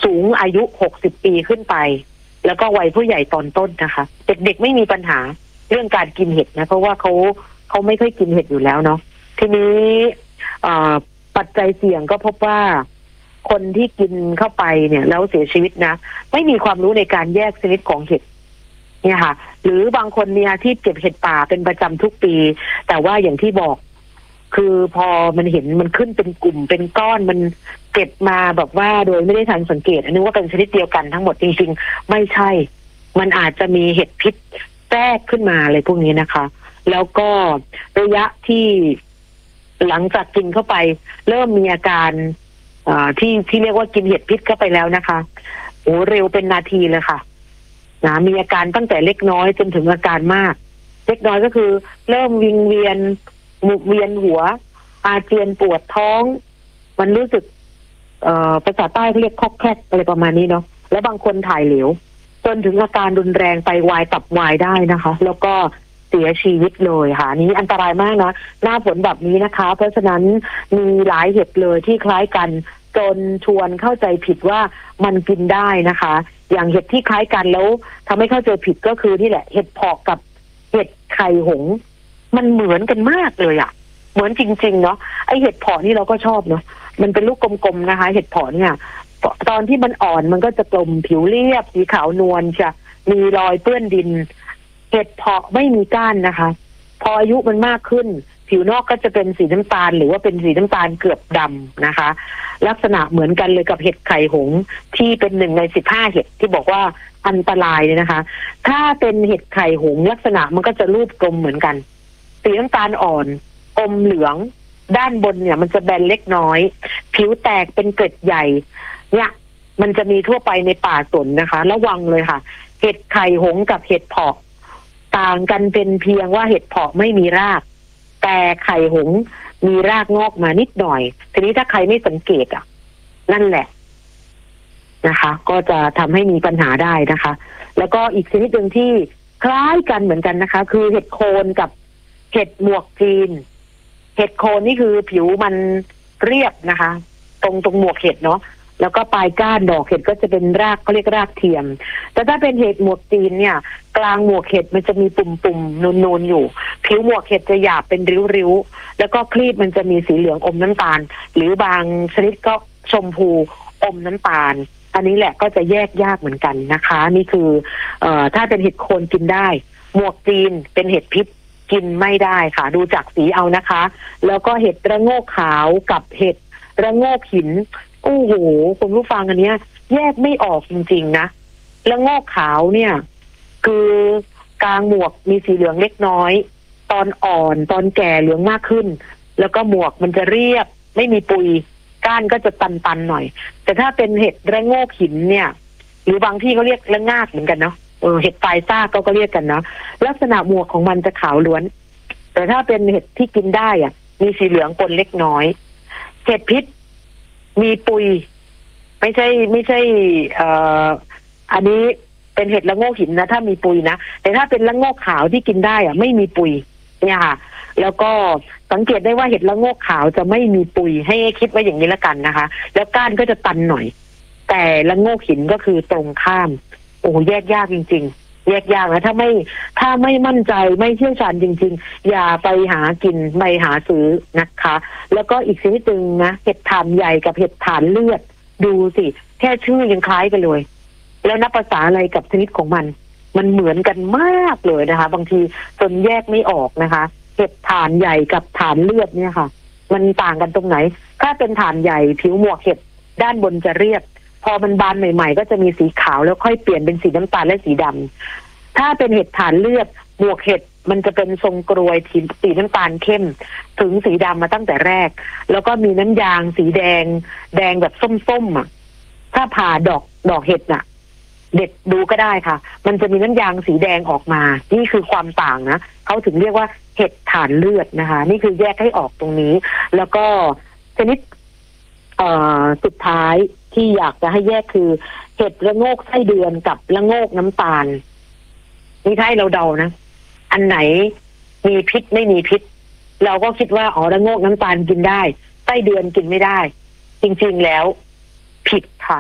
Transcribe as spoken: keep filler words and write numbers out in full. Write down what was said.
สูงอายุหกสิบปีขึ้นไปแล้วก็วัยผู้ใหญ่ตอนต้นนะคะเด็กๆไม่มีปัญหาเรื่องการกินเห็ดนะเพราะว่าเขาเขาไม่ค่อยกินเห็ดอยู่แล้วเนาะทีนี้ปัจจัยเสี่ยงก็พบว่าคนที่กินเข้าไปเนี่ยแล้วเสียชีวิตนะไม่มีความรู้ในการแยกชนิดของเห็ดเนี่ยค่ะหรือบางคนมีอาชีพเก็บเห็ดป่าเป็นประจำทุกปีแต่ว่าอย่างที่บอกคือพอมันเห็นมันขึ้นเป็นกลุ่มเป็นก้อนมันเก็บมาแบบว่าโดยไม่ได้ทันสังเกตอันนึกว่าเป็นชนิดเดียวกันทั้งหมดจริงๆไม่ใช่มันอาจจะมีเห็ดพิษแทรกขึ้นมาอะไรพวกนี้นะคะแล้วก็ระยะที่หลังจากกินเข้าไปเริ่มมีอาการที่ที่เรียกว่ากินเห็ดพิษเข้าไปแล้วนะคะโอ้เร็วเป็นนาทีเลยค่ะนะมีอาการตั้งแต่เล็กน้อยจนถึงอาการมากเล็กน้อยก็คือเริ่มวิงเวียนหมุกเวียนหัวอาเจียนปวดท้องมันรู้สึกเอ่อภาษาใต้เขาเรียกคอกแคกอะไรประมาณนี้เนาะแล้วบางคนถ่ายเหลวจนถึงอาการรุนแรงไปวายตับวายได้นะคะแล้วก็เสียชีวิตเลยค่ะนี้อันตรายมากนะหน้าฝนแบบนี้นะคะเพราะฉะนั้นมีหลายเห็ดเลยที่คล้ายกันจนชวนเข้าใจผิดว่ามันกินได้นะคะอย่างเห็ดที่คล้ายกันแล้วทำให้เข้าใจผิดก็คือนี่แหละเห็ดเผาะกับเห็ดไข่หงส์มันเหมือนกันมากเลยอ่ะเหมือนจริงๆเนาะไอเห็ดเผาะนี่เราก็ชอบเนาะมันเป็นลูกกลมๆนะคะเห็ดเผาะเนี่ยตอนที่มันอ่อนมันก็จะกลมผิวเรียบสีขาวนวลจะมีรอยเปื้อนดินเห็ดเผาะไม่มีก้านนะคะพออายุมันมากขึ้นผิวนอกก็จะเป็นสีน้ำตาลหรือว่าเป็นสีน้ำตาลเกือบดำนะคะลักษณะเหมือนกันเลยกับเห็ดไข่หงส์ที่เป็นหนึ่งในสิบห้าเห็ดที่บอกว่าอันตรายเลยนะคะถ้าเป็นเห็ดไข่หงส์ลักษณะมันก็จะรูปกลมเหมือนกันสีน้ำตาลอ่อนอมเหลืองด้านบนเนี่ยมันจะแบนเล็กน้อยผิวแตกเป็นเกล็ดใหญ่เนี่ยมันจะมีทั่วไปในป่าสนนะคะระวังเลยค่ะเห็ดไข่หงส์กับเห็ดเผาะต่างกันเป็นเพียงว่าเห็ดเผาะไม่มีรากแต่ไข่หงส์มีรากงอกมานิดหน่อยทีนี้ถ้าใครไม่สังเกตอ่ะนั่นแหละนะคะก็จะทำให้มีปัญหาได้นะคะแล้วก็อีกชนิดหนึ่งที่คล้ายกันเหมือนกันนะคะคือเห็ดโคนกับเห็ดหมวกจีนเห็ดโคนนี่คือผิวมันเรียบนะคะตรงตรงหมวกเห็ดเนาะแล้วก็ปลายก้านดอกเห็ดก็จะเป็นรากเขาเรียกรากเทียมแต่ถ้าเป็นเห็ดหมวกจีนเนี่ยกลางหมวกเห็ดมันจะมีปุ่มๆนูนๆอยู่ผิวหมวกเห็ดจะหยาบเป็นริ้วๆแล้วก็คลีบมันจะมีสีเหลืองอมน้ำตาลหรือบางชนิดก็ชมพูอมน้ำตาลอันนี้แหละก็จะแยกยากเหมือนกันนะคะนี่คือเอ่อถ้าเป็นเห็ดโคนกินได้หมวกจีนเป็นเห็ดพิษกินไม่ได้ค่ะดูจากสีเอานะคะแล้วก็เห็ดระโงกขาวกับเห็ดระโงกหินโอ้โหคุณผู้ฟังอันเนี้ยแยกไม่ออกจริงๆนะระโงกขาวเนี่ยคือกลางหมวกมีสีเหลืองเล็กน้อยตอนอ่อนตอนแก่เหลืองมากขึ้นแล้วก็หมวกมันจะเรียบไม่มีปุยก้านก็จะตันๆหน่อยแต่ถ้าเป็นเห็ดระโงกหินเนี่ยหรือบางที่เขาเรียกระงากเหมือนกันเนาะเออเห็ดปลายซ่าก็ก็เรียกกันเนาะลักษณะหมวกของมันจะขาวล้วนแต่ถ้าเป็นเห็ดที่กินได้อ่ะมีสีเหลืองปนเล็กน้อยเห็ดพิษมีปุยไม่ใช่ไม่ใช่เอ่ออันนี้เป็นเห็ดระโงกหินนะถ้ามีปุยนะแต่ถ้าเป็นระโงกขาวที่กินได้อ่ะไม่มีปุยเนี่ยค่ะแล้วก็สังเกตได้ว่าเห็ดระโงกขาวจะไม่มีปุยให้คิดว่าอย่างนี้ละกันนะคะแล้วก้านก็จะตันหน่อยแต่ระโงกหินก็คือตรงข้ามโอ้แยกยากจริงๆแยกยากนะถ้าไม่ถ้าไม่มั่นใจไม่เชี่ยวชาญจริงๆอย่าไปหากินไม่หาซื้อนะคะแล้วก็อีกชนิดหนึ่งนะเห็ดถ่านใหญ่กับเห็ดถ่านเลือดดูสิแค่ชื่อยังคล้ายกันเลยแล้วนับภาษาอะไรกับชนิดของมันมันเหมือนกันมากเลยนะคะบางทีจนแยกไม่ออกนะคะเห็ดถ่านใหญ่กับถ่านเลือดเนี่ยค่ะมันต่างกันตรงไหนถ้าเป็นถ่านใหญ่ผิวหมวกเห็ดด้านบนจะเรียบพอมันบานใหม่ๆก็จะมีสีขาวแล้วค่อยเปลี่ยนเป็นสีน้ำตาลและสีดำถ้าเป็นเห็ดถ่านเลือดหมวกเห็ดมันจะเป็นทรงกรวยสีน้ำตาลเข้มถึงสีดำมาตั้งแต่แรกแล้วก็มีน้ำยางสีแดงแดงแบบส้มๆอ่ะถ้าผ่าดอกดอกเห็ดน่ะเด็ดดูก็ได้ค่ะมันจะมีน้ำยางสีแดงออกมานี่คือความต่างนะเขาถึงเรียกว่าเห็ดถ่านเลือดนะคะนี่คือแยกให้ออกตรงนี้แล้วก็ชนิดเอ่อสุดท้ายที่อยากจะให้แยกคือเห็ดระโงกไส้เดือนกับระโงกน้ำตาลนี่ถ้าให้เราเดานะอันไหนมีพิษไม่มีพิษเราก็คิดว่าอ๋อระโงกน้ำตาลกินได้ไส้เดือนกินไม่ได้จริงๆแล้วผิดค่ะ